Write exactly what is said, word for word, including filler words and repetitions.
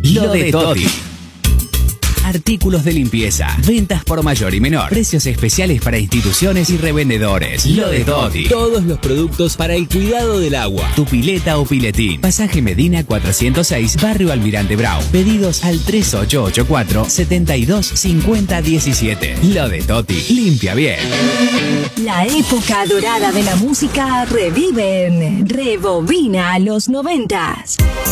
Lo de Toti. Artículos de limpieza, ventas por mayor y menor, precios especiales para instituciones y revendedores. Lo de Toti. Todos los productos para el cuidado del agua. Tu pileta o piletín. Pasaje Medina cuatrocientos seis, Barrio Almirante Brown. Pedidos al tres ocho ocho cuatro, setenta y dos cincuenta diecisiete. Lo de Toti. Limpia bien. La época dorada de la música revive en Rebobina los noventas.